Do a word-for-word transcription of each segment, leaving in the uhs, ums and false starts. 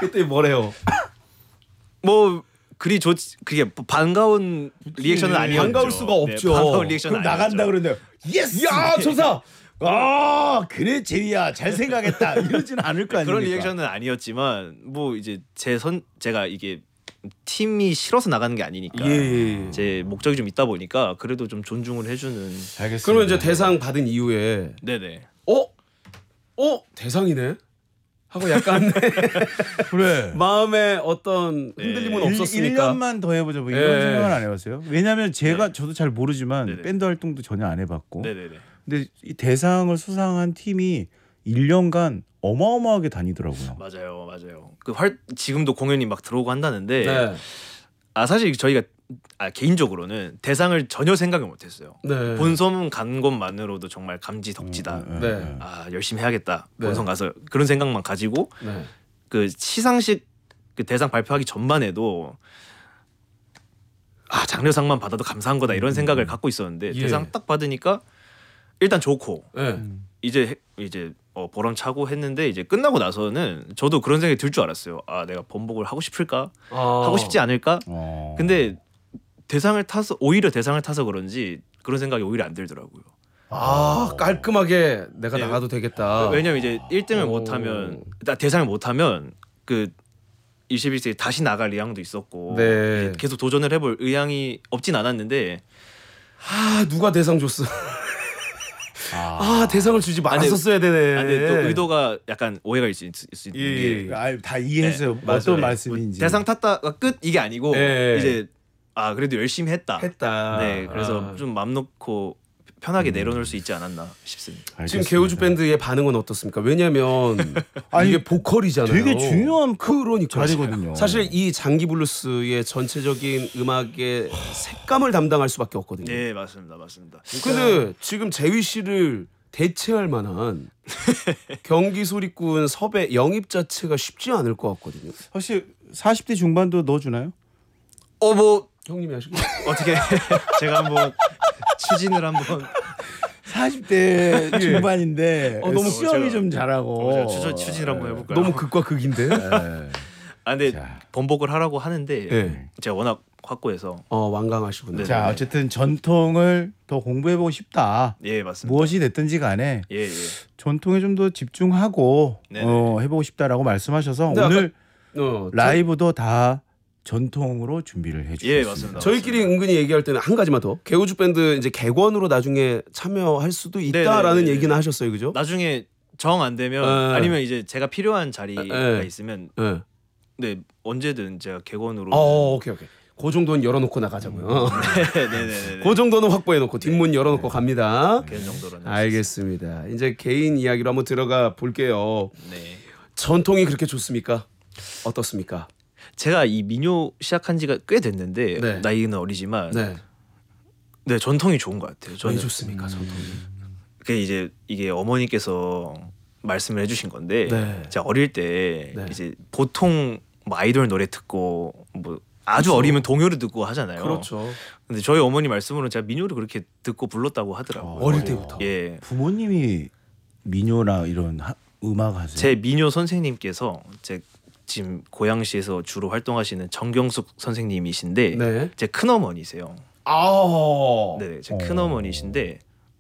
그때 뭐래요? 뭐 그리 좋지 그게 반가운 리액션은 아니었죠. 반가울 수가 없죠. 네, 반가운 리액션은 그럼 나간다 그러는데 예스. 야 조사. 아 그래 제이야 잘 생각했다 이러지는 않을 거 아닙니까? 그런 리액션은 아니었지만 뭐 이제 제 선 제가 이게 팀이 싫어서 나가는 게 아니니까 예. 제 목적이 좀 있다 보니까 그래도 좀 존중을 해주는. 알겠습니다. 그러면 이제 대상 받은 이후에 네네. 어? 어? 대상이네? 하고 약간 그래. 마음에 어떤 흔들림은 네. 없었습니까? 일 년만 더 해보자 뭐 이런 예. 생각은 안 해봤어요. 왜냐하면 제가 네. 저도 잘 모르지만 네네. 밴드 활동도 전혀 안 해봤고. 네네네. 근데 이 대상을 수상한 팀이 일 년간 어마어마하게 다니더라고요. 맞아요, 맞아요. 그 활 지금도 공연이 막 들어오고 한다는데 네. 아 사실 저희가 아, 개인적으로는 대상을 전혀 생각을 못했어요. 네. 본섬 간 것만으로도 정말 감지덕지다. 음, 네. 아 열심히 해야겠다. 네. 본섬 가서 그런 생각만 가지고 네. 그 시상식 그 대상 발표하기 전만 해도 아 장려상만 받아도 감사한 거다 이런 생각을 갖고 있었는데 예. 대상 딱 받으니까 일단 좋고 네. 이제 해- 이제 어, 보람 차고 했는데 이제 끝나고 나서는 저도 그런 생각이 들 줄 알았어요. 아 내가 번복을 하고 싶을까? 아. 하고 싶지 않을까? 어. 근데 대상을 타서 오히려 대상을 타서 그런지 그런 생각이 오히려 안 들더라고요. 아 깔끔하게 내가 네. 나가도 되겠다. 왜냐면 이제 일 등을 오. 못하면 나 대상을 못하면 그 이십일 세기 다시 나갈 의향도 있었고 네. 이제 계속 도전을 해볼 의향이 없진 않았는데 아 누가 대상 줬어? 아, 대상을 주지 말았었어야 되네. 아, 근데 또 의도가 약간 오해가 있을 수 있는 예. 게 아, 다 이해했어요. 네, 어떤 맞아요. 말씀인지. 대상 탔다가 끝 이게 아니고 예. 이제 아 그래도 열심히 했다. 했다. 네, 그래서 아. 좀 맘 놓고 편하게 내려놓을 수 있지 않았나 싶습니다. 지금 알겠습니다. 개우주 밴드의 반응은 어떻습니까? 왜냐면 아니, 이게 보컬이잖아요. 되게 중요한 그러니까 자리거든요. 사실 이 장기 블루스의 전체적인 음악의 색감을 담당할 수밖에 없거든요. 네, 맞습니다, 맞습니다. 근데 지금 재휘 씨를 대체할 만한 경기 소리꾼 섭외 영입 자체가 쉽지 않을 것 같거든요. 혹시 사십 대 중반도 넣어주나요? 어 뭐 형님이 하시고 어떻게 제가 한번 추진을 한번 사십 대 중반인데 어, 너무 수염이 제가- 좀 잘하고 어, 추, 추진을 한번 해볼까요? 너무 극과 극인데. 아 근데 자. 번복을 하라고 하는데 네. 제가 워낙 확고해서 어 완강하시군요. 네. 자 어쨌든 전통을 더 공부해보고 싶다. 예 맞습니다. 무엇이 됐든지 간에 예 예. 전통에 좀 더 집중하고 네네. 어, 해보고 싶다라고 말씀하셔서 근데 오늘 어, 라이브도 다 전통으로 준비를 해주셨습니다. 예, 맞습니다. 저희끼리 은근히 얘기할 때는 한 가지만 더 개우주 밴드 이제 객원으로 나중에 참여할 수도 있다라는 네네네네. 얘기는 하셨어요, 그죠? 나중에 정 안 되면 네. 아니면 이제 제가 필요한 자리가 네. 있으면 네. 네 언제든 제가 객원으로. 어, 오케이 오케이. 그 정도는 열어놓고 나가자고요. 네네네. 그 정도는 확보해놓고 뒷문 열어놓고 갑니다. 그 정도로는. 알겠습니다. 이제 개인 이야기로 한번 들어가 볼게요. 네. 전통이 그렇게 좋습니까? 어떻습니까? 제가 이 민요 시작한 지가 꽤 됐는데 네. 나이는 어리지만 네. 네. 전통이 좋은 것 같아요. 왜 저는 좋습니까, 전통이? 그 이제 이게 어머니께서 말씀을 해주신 건데 네. 제가 어릴 때 네. 이제 보통 뭐 아이돌 노래 듣고 뭐 아주 그렇죠. 어리면 동요를 듣고 하잖아요. 그렇죠. 근데 저희 어머니 말씀으로는 제가 민요를 그렇게 듣고 불렀다고 하더라고요. 어릴 때부터. 예. 부모님이 민요나 이런 하, 음악 하세요? 제 민요 선생님께서 제 지금 고양시에서 주로 활동하시는 정경숙 선생님이신데 네. 제 큰어머니세요. 아. 네, 제 어. 큰어머니신데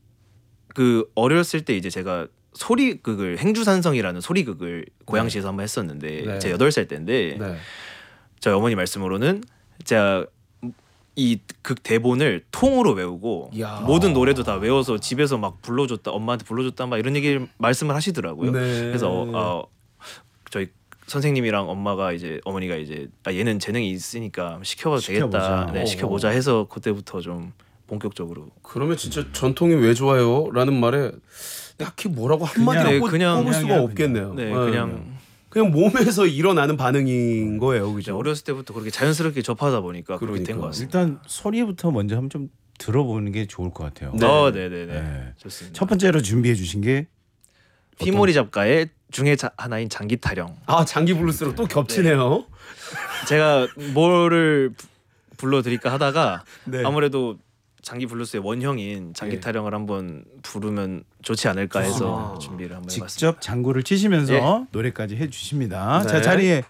그 어렸을 때 이제 제가 소리극을 행주산성이라는 소리극을 고양시에서 한번 했었는데 네. 제가 여덟 살 때인데 네. 저희 어머니 말씀으로는 제가 이 극 대본을 통으로 외우고 이야. 모든 노래도 다 외워서 집에서 막 불러줬다 엄마한테 불러줬다 막 이런 얘기를 말씀을 하시더라고요. 네. 그래서 어, 저희 선생님이랑 엄마가 이제 어머니가 이제 아, 얘는 재능이 있으니까 시켜봐도 시켜보자. 되겠다. 네, 어. 시켜보자 해서 그때부터 좀 본격적으로. 그러면 진짜 전통이 왜 좋아요?라는 말에 딱히 뭐라고 한마디로 그냥- 꼽- 그냥- 꼽을 수가 그냥- 없겠네요. 네, 네. 그냥 그냥 몸에서 일어나는 반응인 거예요, 이제 그죠? 어렸을 때부터 그렇게 자연스럽게 접하다 보니까 그렇게 된 그러니까. 것 같습니다. 일단 소리부터 먼저 한번 좀 들어보는 게 좋을 것 같아요. 네. 어, 네, 네, 네, 네. 좋습니다. 첫 번째로 준비해 주신 게 피모리 잡가의 중에 자, 하나인 장기 타령. 아 장기 블루스로 또 겹치네요. 제가 뭐를 부- 불러드릴까 하다가 네. 아무래도 장기 블루스의 원형인 장기 예. 타령을 한번 부르면 좋지 않을까 해서 좋습니다. 준비를 한번 해봤습니다. 직접 장구를 치시면서 예. 노래까지 해주십니다. 네. 자 자리에